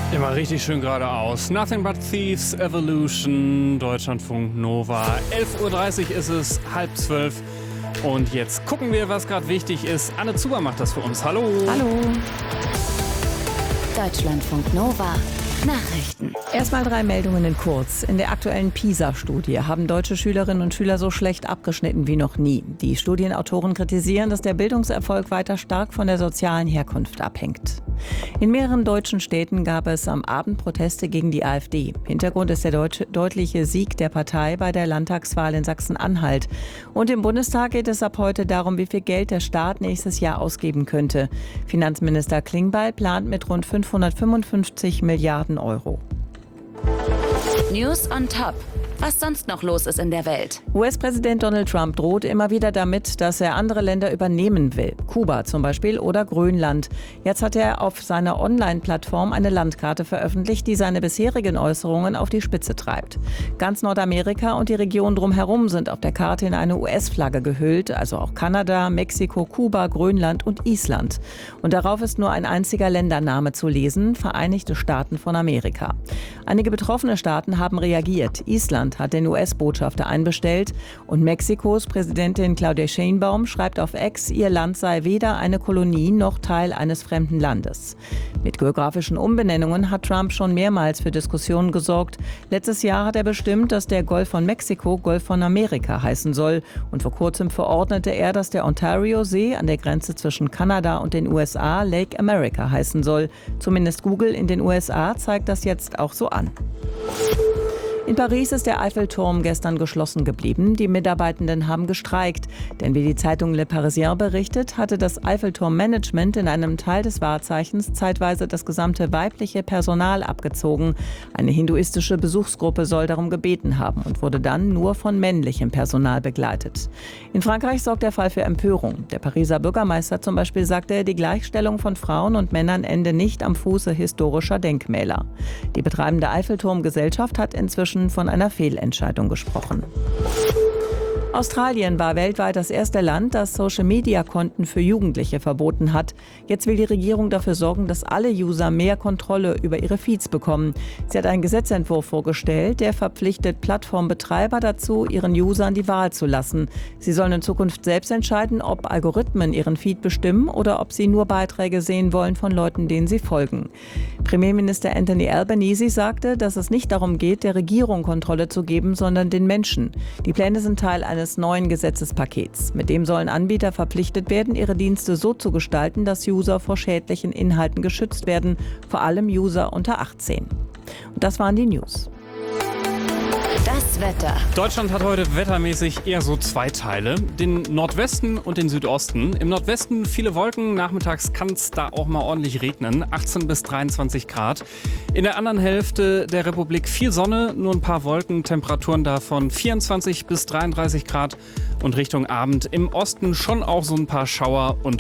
Immer richtig schön geradeaus. Nothing but Thieves, Evolution, Deutschlandfunk Nova. 11.30 Uhr ist es, 11:30. Und jetzt gucken wir, was gerade wichtig ist. Anne Zuber macht das für uns. Hallo. Hallo. Deutschlandfunk Nova. Nachrichten. Erstmal 3 Meldungen in kurz. In der aktuellen PISA-Studie haben deutsche Schülerinnen und Schüler so schlecht abgeschnitten wie noch nie. Die Studienautoren kritisieren, dass der Bildungserfolg weiter stark von der sozialen Herkunft abhängt. In mehreren deutschen Städten gab es am Abend Proteste gegen die AfD. Hintergrund ist der deutliche Sieg der Partei bei der Landtagswahl in Sachsen-Anhalt. Und im Bundestag geht es ab heute darum, wie viel Geld der Staat nächstes Jahr ausgeben könnte. Finanzminister Klingbeil plant mit rund 555 Milliarden Euro. News on Top. Was sonst noch los ist in der Welt. US-Präsident Donald Trump droht immer wieder damit, dass er andere Länder übernehmen will. Kuba zum Beispiel oder Grönland. Jetzt hat er auf seiner Online-Plattform eine Landkarte veröffentlicht, die seine bisherigen Äußerungen auf die Spitze treibt. Ganz Nordamerika und die Region drumherum sind auf der Karte in eine US-Flagge gehüllt, also auch Kanada, Mexiko, Kuba, Grönland und Island. Und darauf ist nur ein einziger Ländername zu lesen: Vereinigte Staaten von Amerika. Einige betroffene Staaten haben reagiert. Island hat den US-Botschafter einbestellt und Mexikos Präsidentin Claudia Sheinbaum schreibt auf X, ihr Land sei weder eine Kolonie noch Teil eines fremden Landes. Mit geografischen Umbenennungen hat Trump schon mehrmals für Diskussionen gesorgt. Letztes Jahr hat er bestimmt, dass der Golf von Mexiko Golf von Amerika heißen soll. Und vor kurzem verordnete er, dass der Ontario-See an der Grenze zwischen Kanada und den USA Lake America heißen soll. Zumindest Google in den USA zeigt das jetzt auch so an. In Paris ist der Eiffelturm gestern geschlossen geblieben. Die Mitarbeitenden haben gestreikt. Denn wie die Zeitung Le Parisien berichtet, hatte das Eiffelturm-Management in einem Teil des Wahrzeichens zeitweise das gesamte weibliche Personal abgezogen. Eine hinduistische Besuchsgruppe soll darum gebeten haben und wurde dann nur von männlichem Personal begleitet. In Frankreich sorgt der Fall für Empörung. Der Pariser Bürgermeister zum Beispiel sagte, die Gleichstellung von Frauen und Männern ende nicht am Fuße historischer Denkmäler. Die betreibende Eiffelturm-Gesellschaft hat inzwischen von einer Fehlentscheidung gesprochen. Australien war weltweit das erste Land, das Social-Media-Konten für Jugendliche verboten hat. Jetzt will die Regierung dafür sorgen, dass alle User mehr Kontrolle über ihre Feeds bekommen. Sie hat einen Gesetzentwurf vorgestellt, der verpflichtet Plattformbetreiber dazu, ihren Usern die Wahl zu lassen. Sie sollen in Zukunft selbst entscheiden, ob Algorithmen ihren Feed bestimmen oder ob sie nur Beiträge sehen wollen von Leuten, denen sie folgen. Premierminister Anthony Albanese sagte, dass es nicht darum geht, der Regierung Kontrolle zu geben, sondern den Menschen. Die Pläne sind Teil eines neuen Gesetzespakets. Mit dem sollen Anbieter verpflichtet werden, ihre Dienste so zu gestalten, dass User vor schädlichen Inhalten geschützt werden, vor allem User unter 18. Und das waren die News. Das Wetter. Deutschland hat heute wettermäßig eher so 2 Teile. Den Nordwesten und den Südosten. Im Nordwesten viele Wolken. Nachmittags kann es da auch mal ordentlich regnen. 18 bis 23 Grad. In der anderen Hälfte der Republik viel Sonne, nur ein paar Wolken. Temperaturen davon 24 bis 33 Grad. Und Richtung Abend im Osten schon auch so ein paar Schauer und